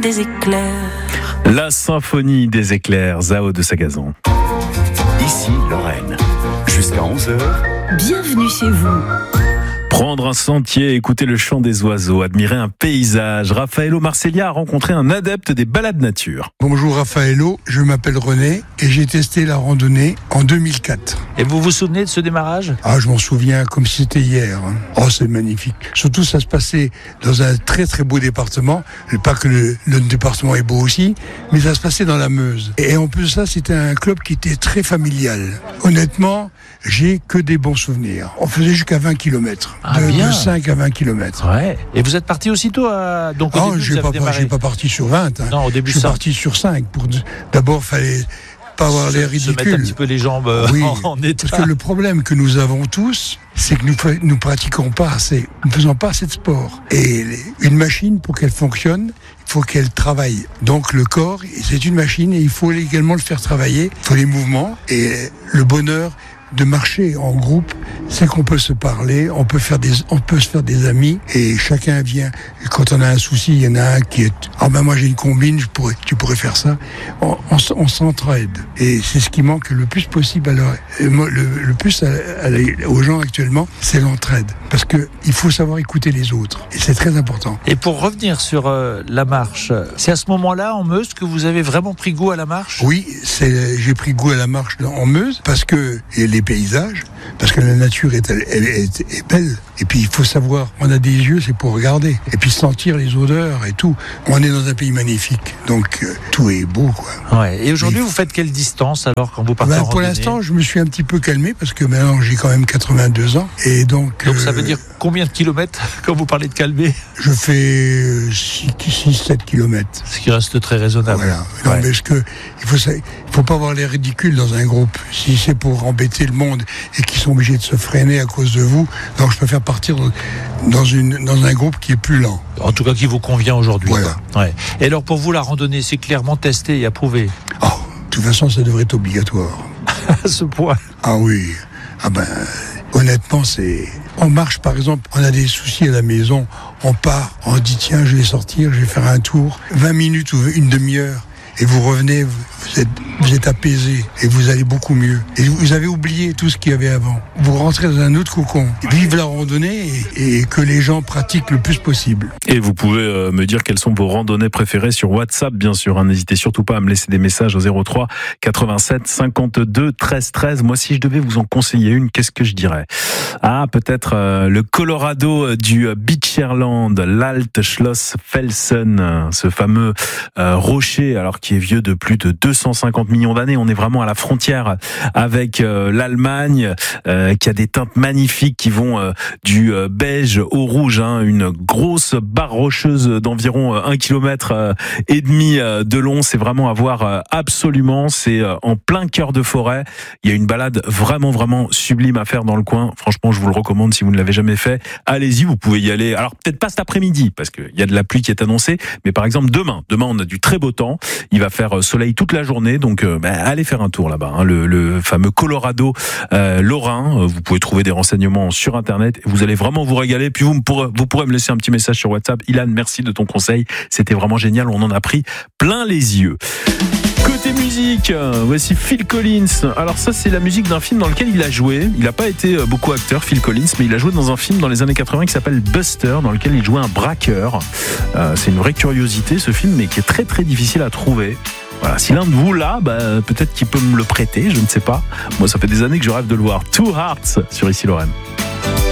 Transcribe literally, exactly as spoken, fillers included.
des éclairs. La symphonie des éclairs, Zao de Sagazan. Ici Lorraine, jusqu'à onze heures. Bienvenue chez vous. Prendre un sentier, écouter le chant des oiseaux, admirer un paysage. Raffaello Marceglia a rencontré un adepte des balades nature. Bonjour Raffaello, je m'appelle René et j'ai testé la randonnée en deux mille quatre. Et vous vous souvenez de ce démarrage ? Ah, je m'en souviens comme si c'était hier. Oh, c'est magnifique. Surtout, ça se passait dans un très très beau département. Pas que le, le département est beau aussi, mais ça se passait dans la Meuse. Et en plus de ça, c'était un club qui était très familial. Honnêtement, j'ai que des bons souvenirs. On faisait jusqu'à vingt kilomètres. Ah, de, bien. de cinq à vingt kilomètres. Ouais. Et vous êtes parti aussitôt à... Donc, au Non, début, je vous n'ai pas, avez démarré. pas parti sur vingt. Hein. Non, au début, je suis ça. parti sur cinq. Pour... D'abord, il fallait pas avoir Se- l'air Se ridicule. mettre un petit peu les jambes euh, Oui, en, en état. parce que le problème que nous avons tous, c'est que nous nous pratiquons pas assez, nous ne faisons pas assez de sport. Et une machine, pour qu'elle fonctionne, il faut qu'elle travaille. Donc le corps, c'est une machine et il faut également le faire travailler. Il faut les mouvements et le bonheur de marcher en groupe, c'est qu'on peut se parler, on peut faire des, on peut se faire des amis et chacun vient. Et quand on a un souci, il y en a un qui est, ah ben moi j'ai une combine, je pourrais, tu pourrais faire ça. On, on, on s'entraide et c'est ce qui manque le plus possible. Alors le, le plus à, à, aux gens actuellement, c'est l'entraide parce que il faut savoir écouter les autres et c'est très important. Et pour revenir sur euh, la marche, c'est à ce moment-là en Meuse que vous avez vraiment pris goût à la marche ? Oui, c'est, j'ai pris goût à la marche en Meuse parce que et les paysages, parce que la nature est, elle, elle, est, est belle. Et puis il faut savoir, on a des yeux, c'est pour regarder. Et puis sentir les odeurs et tout. On est dans un pays magnifique, donc euh, tout est beau, quoi. Ouais. Et aujourd'hui, Mais, vous faites quelle distance alors quand vous partez ben, en pour randonnée ? l'instant, je me suis un petit peu calmé parce que maintenant j'ai quand même quatre-vingt-deux ans. Et donc, Donc euh, ça veut dire combien de kilomètres quand vous parlez de calmer ? je fais six sept kilomètres. Ce qui reste très raisonnable. Voilà. Non, Ouais. mais parce que il faut, il faut pas avoir l'air ridicule dans un groupe. Si c'est pour embêter le monde et qu'ils sont obligés de se freiner à cause de vous, donc je préfère partir dans, une, dans un groupe qui est plus lent. En tout cas, qui vous convient aujourd'hui. Voilà. Quoi. Ouais. Et alors, pour vous, la randonnée, c'est clairement testé et approuvé Oh, de toute façon, ça devrait être obligatoire. à ce point. Ah oui. Ah ben, honnêtement, c'est... On marche, par exemple, on a des soucis à la maison, on part, on dit tiens, je vais sortir, je vais faire un tour, vingt minutes ou une demi-heure, et vous revenez, vous êtes, vous êtes apaisé, et vous allez beaucoup mieux. Et vous avez oublié tout ce qu'il y avait avant. Vous rentrez dans un autre cocon. Vive la randonnée et, et que les gens pratiquent le plus possible. Et vous pouvez euh, me dire quelles sont vos randonnées préférées sur WhatsApp, bien sûr. Hein. N'hésitez surtout pas à me laisser des messages au zéro trois quatre-vingt-sept cinquante-deux treize treize. Moi, si je devais vous en conseiller une, qu'est-ce que je dirais ? Ah, peut-être euh, le Colorado du Beecherland, l'Altschloss Felsen, euh, ce fameux euh, rocher, alors qui est vieux de plus de deux cent cinquante millions d'années. On est vraiment à la frontière avec euh, l'Allemagne, euh, qui a des teintes magnifiques qui vont euh, du euh, beige au rouge. Hein, une grosse barre rocheuse d'environ un kilomètre euh, et demi euh, de long. C'est vraiment à voir euh, absolument. C'est euh, en plein cœur de forêt. Il y a une balade vraiment, vraiment sublime à faire dans le coin. Franchement, je vous le recommande si vous ne l'avez jamais fait. Allez-y, vous pouvez y aller. Alors, peut-être pas cet après-midi, parce qu'il y a de la pluie qui est annoncée. Mais par exemple, demain. Demain, on a du très beau temps. Il va faire soleil toute la journée, donc euh, bah, allez faire un tour là-bas. Hein, le, le fameux Colorado euh, lorrain. Vous pouvez trouver des renseignements sur Internet. Vous allez vraiment vous régaler. Puis vous, me pourrez, vous pourrez me laisser un petit message sur WhatsApp. Ilan, merci de ton conseil. C'était vraiment génial. On en a pris plein les yeux. Côté musique, voici Phil Collins. Alors ça, c'est la musique d'un film dans lequel il a joué. Il n'a pas été beaucoup acteur, Phil Collins, mais il a joué dans un film dans les années quatre-vingts qui s'appelle Buster, dans lequel il jouait un braqueur. Euh, c'est une vraie curiosité, ce film, mais qui est très très difficile à trouver. Voilà, si l'un de vous l'a, bah, peut-être qu'il peut me le prêter, je ne sais pas. Moi, ça fait des années que je rêve de le voir. Two Hearts sur Ici Lorraine.